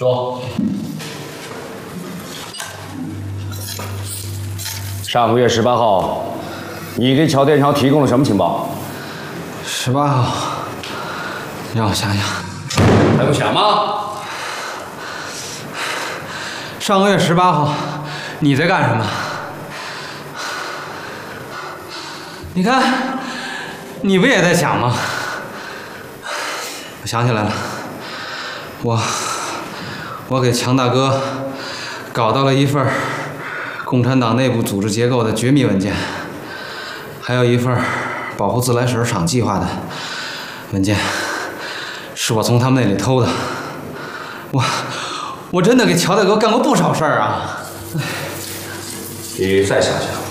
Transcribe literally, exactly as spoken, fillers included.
说。上个月十八号，你给乔天朝提供了什么情报？ 十八号，让我想想， 还不想吗？ 上个月十八号，你在干什么？你看，你不也在想吗？我想起来了，我我给强大哥搞到了一份共产党内部组织结构的绝密文件，还有一份保护自来水厂计划的文件，是我从他们那里偷的。我我真的给乔大哥干过不少事儿啊！ 你再想想。